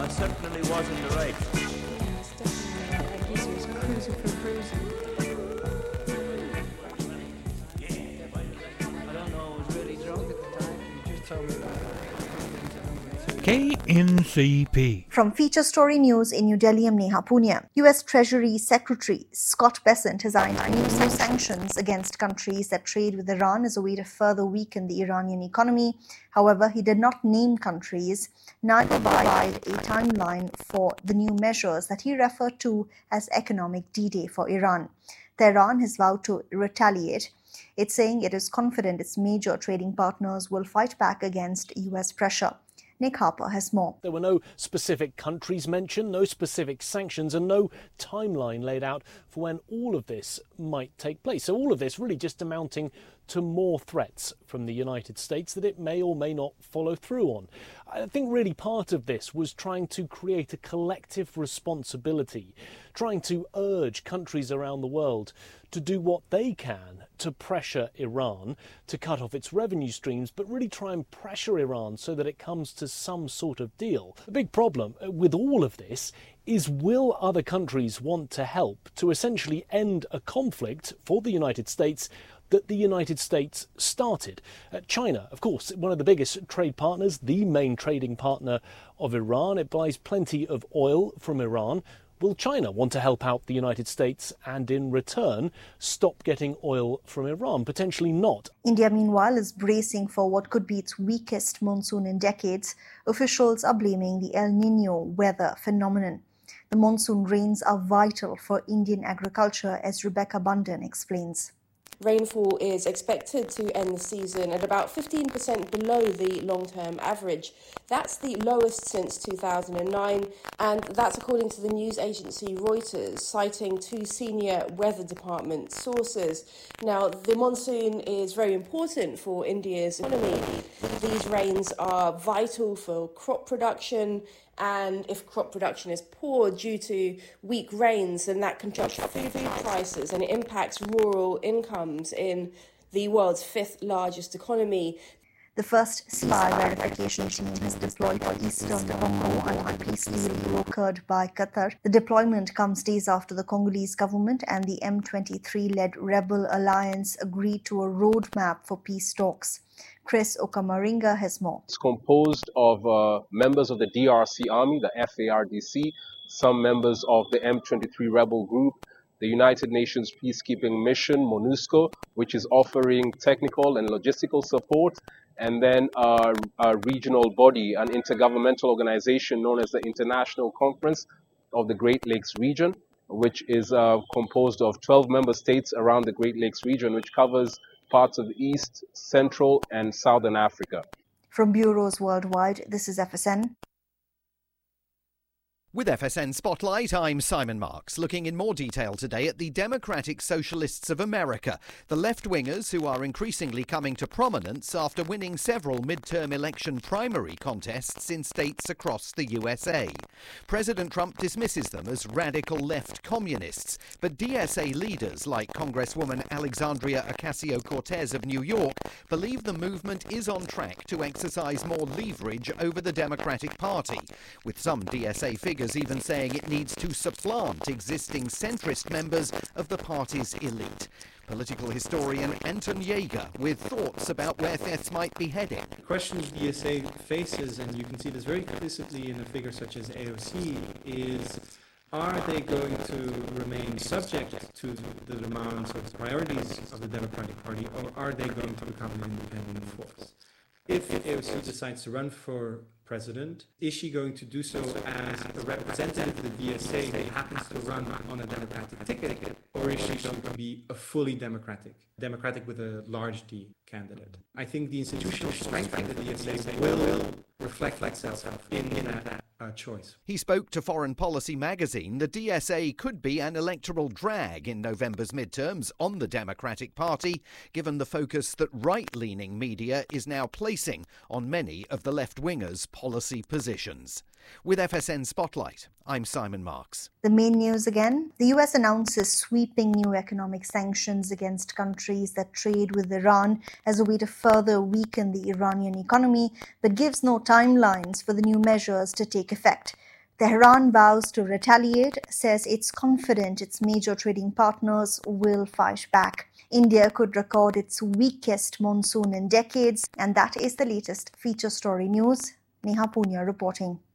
I certainly was in the right. Yes, definitely. I guess he was cruising for cruising. I don't know, I was really drunk at the time. You just told me about it. KNCP. From Feature Story News in New Delhi, I'm Neha Punia. US Treasury Secretary Scott Bessent has signed new sanctions against countries that trade with Iran as a way to further weaken the Iranian economy. However, he did not name countries, neither provide a timeline for the new measures that he referred to as economic D-Day for Iran. Tehran has vowed to retaliate. It's saying it is confident its major trading partners will fight back against US pressure. Nick Harper has more. There were no specific countries mentioned, no specific sanctions, and no timeline laid out for when all of this might take place. So all of this really just amounting to more threats from the United States that it may or may not follow through on. I think really part of this was trying to create a collective responsibility, trying to urge countries around the world to do what they can to pressure Iran to cut off its revenue streams, but really try and pressure Iran so that it comes to some sort of deal. The big problem with all of this is, will other countries want to help to essentially end a conflict for the United States that the United States started? China, of course, one of the biggest trade partners, the main trading partner of Iran. It buys plenty of oil from Iran. Will China want to help out the United States and in return stop getting oil from Iran? Potentially not. India, meanwhile, is bracing for what could be its weakest monsoon in decades. Officials are blaming the El Niño weather phenomenon. The monsoon rains are vital for Indian agriculture, as Rebecca Bundan explains. Rainfall is expected to end the season at about 15% below the long-term average. That's the lowest since 2009, and that's according to the news agency Reuters, citing two senior weather department sources. Now, the monsoon is very important for India's economy. These rains are vital for crop production, and if crop production is poor due to weak rains, then that can drive food prices and it impacts rural incomes in the world's fifth largest economy. The first ceasefire verification team is deployed for Eastern Congo under the peace deal brokered by Qatar. The deployment comes days after the Congolese government and the M23-led rebel alliance agreed to a roadmap for peace talks. Chris Okamaringa has more. It's composed of members of the DRC Army, the FARDC, some members of the M23 rebel group, the United Nations Peacekeeping Mission, MONUSCO, which is offering technical and logistical support, and then a regional body, an intergovernmental organization known as the International Conference of the Great Lakes Region, which is composed of 12 member states around the Great Lakes region, which covers parts of East, Central, and Southern Africa. From bureaus worldwide, this is FSN. With FSN Spotlight, I'm Simon Marks, looking in more detail today at the Democratic Socialists of America, the left-wingers who are increasingly coming to prominence after winning several midterm election primary contests in states across the USA. President Trump dismisses them as radical left communists, but DSA leaders like Congresswoman Alexandria Ocasio-Cortez of New York believe the movement is on track to exercise more leverage over the Democratic Party, with some DSA figures even saying it needs to supplant existing centrist members of the party's elite. Political historian Anton Jaeger with thoughts about where this might be heading. The question DSA faces, and you can see this very explicitly in a figure such as AOC, is are they going to remain subject to the demands or the priorities of the Democratic Party, or are they going to become an independent force? If AOC decides to run for president, is she going to do so as a representative of the DSA that happens to run on a Democratic ticket, or is she going to be a fully Democratic with a large D candidate? I think the institutional strength of the DSA will reflect itself in that choice. He spoke to Foreign Policy magazine. The DSA could be an electoral drag in November's midterms on the Democratic Party, given the focus that right-leaning media is now placing on many of the left-wingers' policy positions. With FSN Spotlight, I'm Simon Marks. The main news again. The US announces sweeping new economic sanctions against countries that trade with Iran as a way to further weaken the Iranian economy, but gives no timelines for the new measures to take effect. Tehran vows to retaliate, says it's confident its major trading partners will fight back. India could record its weakest monsoon in decades, and that is the latest feature story news. Neha Punya reporting.